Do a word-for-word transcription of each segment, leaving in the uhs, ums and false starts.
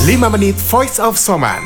lima menit Voice of Soman.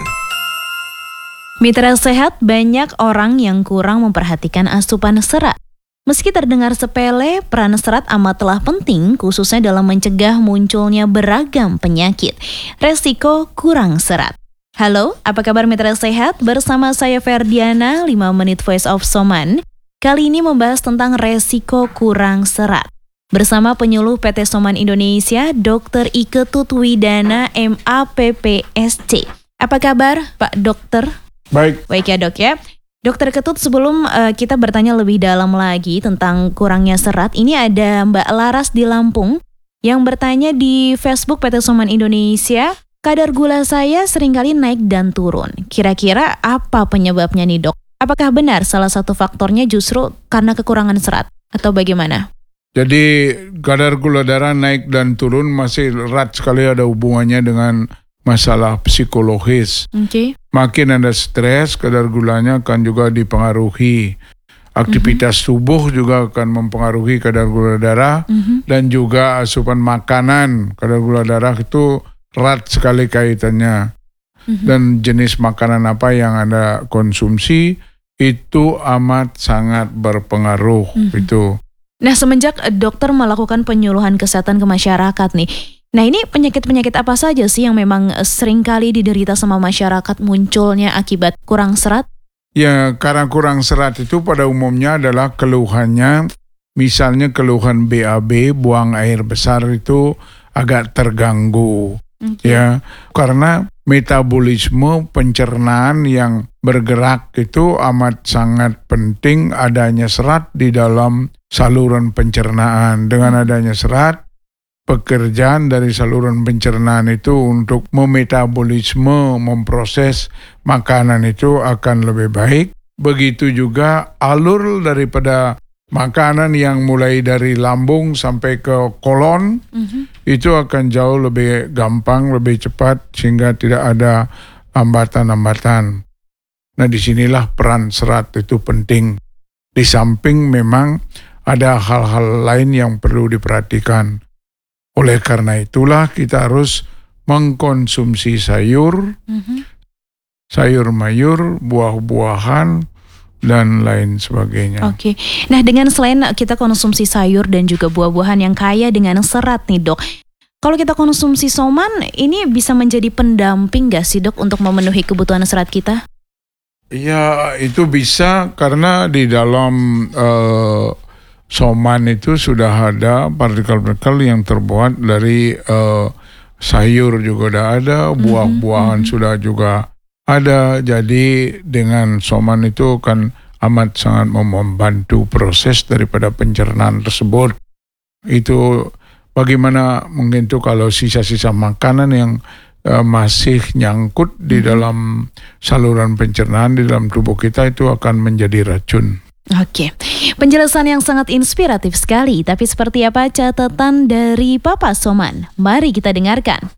Mitra sehat, banyak orang yang kurang memperhatikan asupan serat. Meski terdengar sepele, peran serat amatlah penting khususnya dalam mencegah munculnya beragam penyakit. Resiko kurang serat. Halo, apa kabar mitra sehat? Bersama saya Ferdiana, lima menit Voice of Soman. Kali ini membahas tentang resiko kurang serat. Bersama penyuluh P T Soman Indonesia, dokter Ike Tutwidana, M A P P S C. Apa kabar Pak Dokter? Baik. Baik ya dok ya. Dokter Ketut, sebelum uh, kita bertanya lebih dalam lagi tentang kurangnya serat, ini ada Mbak Laras di Lampung yang bertanya di Facebook P T Soman Indonesia, kadar gula saya seringkali naik dan turun. Kira-kira apa penyebabnya nih dok? Apakah benar salah satu faktornya justru karena kekurangan serat atau bagaimana? Jadi kadar gula darah naik dan turun masih erat sekali ada hubungannya dengan masalah psikologis. Oke. Okay. Makin ada stres, kadar gulanya akan juga dipengaruhi. Aktivitas mm-hmm. tubuh juga akan mempengaruhi kadar gula darah mm-hmm. dan juga asupan makanan. Kadar gula darah itu erat sekali kaitannya. Mm-hmm. Dan jenis makanan apa yang Anda konsumsi itu amat sangat berpengaruh. Mm-hmm. Itu. Nah, semenjak dokter melakukan penyuluhan kesehatan ke masyarakat nih, nah ini penyakit-penyakit apa saja sih yang memang seringkali diderita sama masyarakat munculnya akibat kurang serat? Ya, karena kurang serat itu pada umumnya adalah keluhannya, misalnya keluhan B A B, buang air besar itu agak terganggu. Okay. Ya, karena metabolisme pencernaan yang bergerak itu amat sangat penting adanya serat di dalam saluran pencernaan. Dengan adanya serat, pekerjaan dari saluran pencernaan itu untuk memetabolisme, memproses makanan itu akan lebih baik. Begitu juga alur daripada makanan yang mulai dari lambung sampai ke kolon, mm-hmm. itu akan jauh lebih gampang, lebih cepat sehingga tidak ada hambatan-hambatan. Nah, disinilah peran serat itu penting. Di samping memang ada hal-hal lain yang perlu diperhatikan. Oleh karena itulah kita harus mengkonsumsi sayur, mm-hmm. sayur mayur, buah-buahan, dan lain sebagainya. Oke, nah dengan selain kita konsumsi sayur dan juga buah-buahan yang kaya dengan serat nih dok, kalau kita konsumsi soman, ini bisa menjadi pendamping gak sih dok untuk memenuhi kebutuhan serat kita? Ya, itu bisa karena di dalam uh, soman itu sudah ada partikel-partikel yang terbuat dari uh, sayur juga udah ada, buah-buahan mm-hmm. sudah juga ada. Jadi dengan soman itu kan amat sangat membantu proses daripada pencernaan tersebut. Itu bagaimana mungkin tuh kalau sisa-sisa makanan yang uh, masih nyangkut di mm-hmm. dalam saluran pencernaan di dalam tubuh kita itu akan menjadi racun. Oke, penjelasan yang sangat inspiratif sekali. Tapi seperti apa catatan dari Papa Soman? Mari kita dengarkan.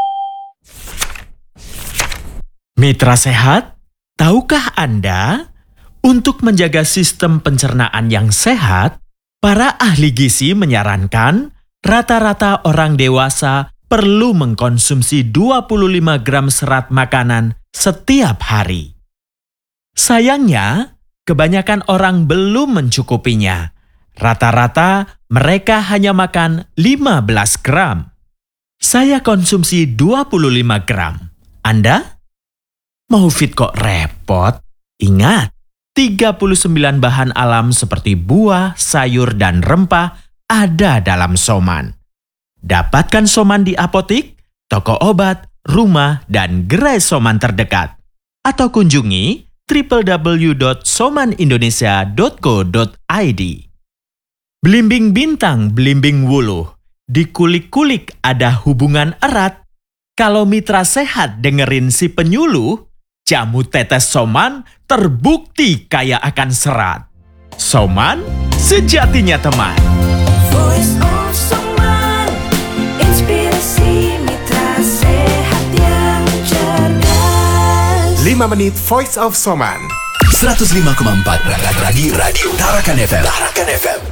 Mitra sehat, tahukah Anda, untuk menjaga sistem pencernaan yang sehat, para ahli gizi menyarankan rata-rata orang dewasa perlu mengkonsumsi dua puluh lima gram serat makanan setiap hari. Sayangnya, kebanyakan orang belum mencukupinya. Rata-rata mereka hanya makan lima belas gram. Saya konsumsi dua puluh lima gram. Anda? Mau fit kok repot? Ingat, tiga puluh sembilan bahan alam seperti buah, sayur, dan rempah ada dalam soman. Dapatkan soman di apotik, toko obat, rumah, dan gerai soman terdekat. Atau kunjungi w w w dot soman indonesia dot co dot i d. Belimbing bintang, belimbing wuluh. Di kulik-kulik ada hubungan erat. Kalau mitra sehat dengerin si penyuluh, jamu tetes soman terbukti kaya akan serat. Soman sejatinya teman. Voice of Soman, inspirasi mitra sehat yang cerdas. lima menit Voice of Soman. seratus lima koma empat Radio Radio Tarakan F M. Tarakan F M.